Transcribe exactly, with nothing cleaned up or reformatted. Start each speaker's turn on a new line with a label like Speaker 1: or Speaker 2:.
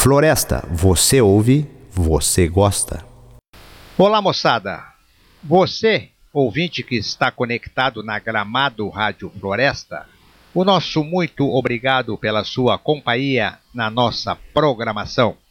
Speaker 1: Floresta, você ouve, você gosta.
Speaker 2: Olá, moçada. Você, ouvinte que está conectado na Gramado Rádio Floresta, o nosso muito obrigado pela sua companhia na nossa programação.